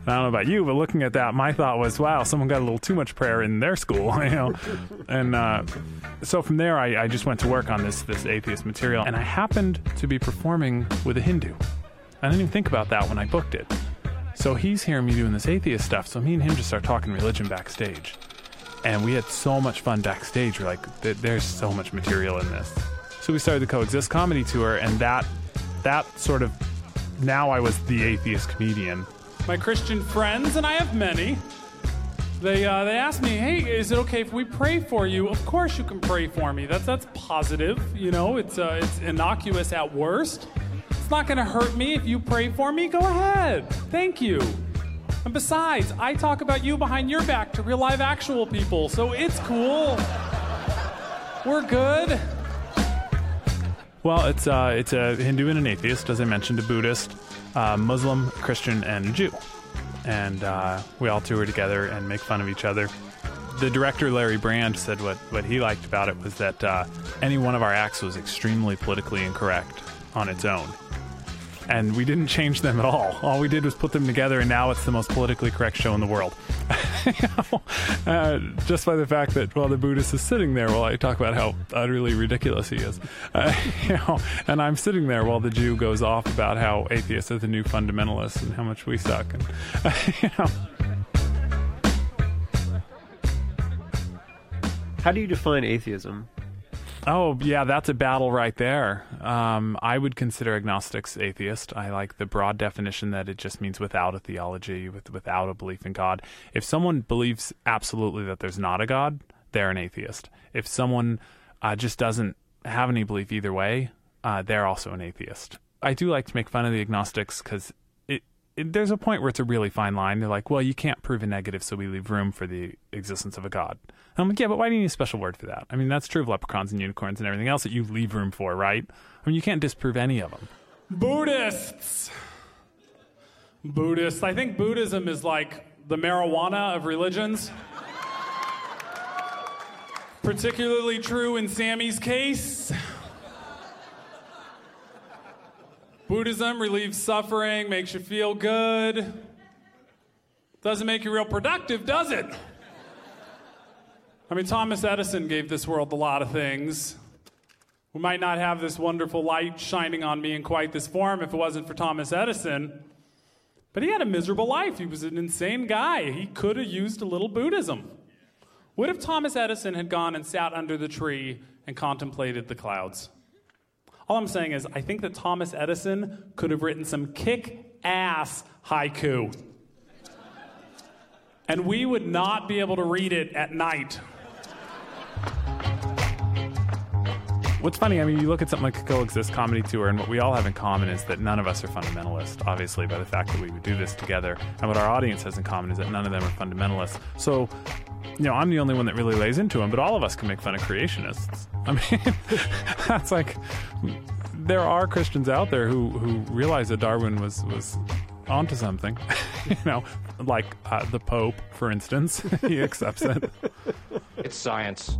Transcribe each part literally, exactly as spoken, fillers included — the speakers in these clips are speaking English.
I don't know about you, but looking at that, my thought was, wow, someone got a little too much prayer in their school, you know. And uh, so from there, I, I just went to work on this this atheist material, and I happened to be performing with a Hindu. I didn't even think about that when I booked it. So he's hearing me doing this atheist stuff, so me and him just start talking religion backstage. And we had so much fun backstage. We're like, there's so much material in this. So we started the Coexist comedy tour, and that that sort of, now I was the atheist comedian. My Christian friends, and I have many, they uh, they asked me, hey, is it okay if we pray for you? Of course you can pray for me. That's that's positive, you know. It's uh, it's innocuous at worst. It's not going to hurt me if you pray for me. Go ahead. Thank you. And besides, I talk about you behind your back to real live actual people, so it's cool. We're good. Well, it's uh, it's a Hindu and an atheist, as I mentioned, a Buddhist, uh, Muslim, Christian, and a Jew. And uh, we all tour together and make fun of each other. The director, Larry Brand, said what, what he liked about it was that uh, any one of our acts was extremely politically incorrect on its own. And we didn't change them at all. All we did was put them together, and now it's the most politically correct show in the world. you know, uh, just by the fact that, well, the Buddhist is sitting there while I talk about how utterly ridiculous he is. Uh, you know, and I'm sitting there while the Jew goes off about how atheists are the new fundamentalists and how much we suck. And, uh, you know. How do you define atheism? Oh, yeah, that's a battle right there. Um, I would consider agnostics atheist. I like the broad definition that it just means without a theology, with, without a belief in God. If someone believes absolutely that there's not a God, they're an atheist. If someone uh, just doesn't have any belief either way, uh, they're also an atheist. I do like to make fun of the agnostics because it, it, there's a point where it's a really fine line. They're like, well, you can't prove a negative, so we leave room for the existence of a God. I'm like, yeah, but why do you need a special word for that? I mean, that's true of leprechauns and unicorns and everything else that you leave room for, right? I mean, you can't disprove any of them. Buddhists. Buddhists. I think Buddhism is like the marijuana of religions. Particularly true in Sammy's case. Buddhism relieves suffering, makes you feel good. Doesn't make you real productive, does it? I mean, Thomas Edison gave this world a lot of things. We might not have this wonderful light shining on me in quite this form if it wasn't for Thomas Edison. But he had a miserable life. He was an insane guy. He could have used a little Buddhism. What if Thomas Edison had gone and sat under the tree and contemplated the clouds? All I'm saying is, I think that Thomas Edison could have written some kick-ass haiku. And we would not be able to read it at night. What's funny, I mean, you look at something like a Coexist comedy tour, and what we all have in common is that none of us are fundamentalists, obviously, by the fact that we would do this together. And what our audience has in common is that none of them are fundamentalists. So, you know, I'm the only one that really lays into them, but all of us can make fun of creationists. I mean, that's like, there are Christians out there who, who realize that Darwin was, was onto something. You know, like uh, the Pope, for instance. He accepts it. It's science.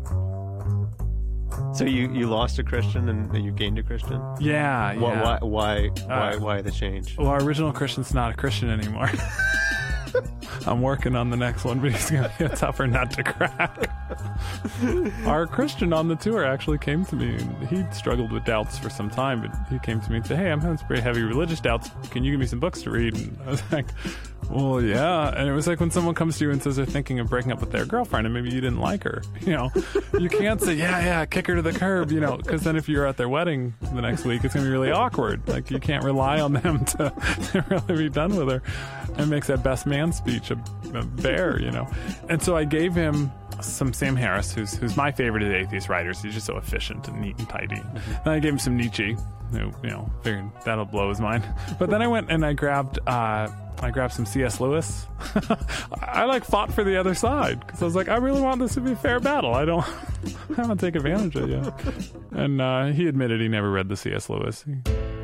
So you, you lost a Christian and you gained a Christian? Yeah, yeah. Why why why, Uh, why, why the change? Well, our original Christian's not a Christian anymore. I'm working on the next one, but he's going to be a tougher nut to crack. Our Christian on the tour actually came to me, and he struggled with doubts for some time, but he came to me and said, hey, I'm having some pretty heavy religious doubts. Can you give me some books to read? And I was like, well, yeah. And it was like when someone comes to you and says they're thinking of breaking up with their girlfriend and maybe you didn't like her. You know, you can't say, yeah, yeah, kick her to the curb, you know, because then if you're at their wedding the next week, it's going to be really awkward. Like, you can't rely on them to, to really be done with her. It makes that best man speech a, a bear, you know. And so I gave him some Sam Harris, who's who's my favorite of the atheist writers. He's just so efficient and neat and tidy. Mm-hmm. Then I gave him some Nietzsche, who, you know, figured that'll blow his mind. But then I went and I grabbed uh, I grabbed some C S Lewis. I like fought for the other side because I was like, I really want this to be a fair battle. I don't, I don't want to take advantage of you. And uh, he admitted he never read the C S Lewis. He...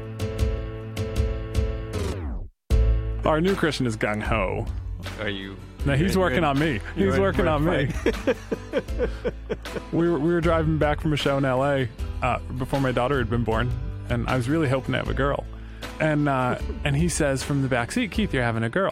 Our new Christian is gung ho. Are you? No, he's working in, on me. He's working on me. we were we were driving back from a show in L A uh, before my daughter had been born, and I was really hoping to have a girl. And uh, and he says from the back seat, Keith, you're having a girl.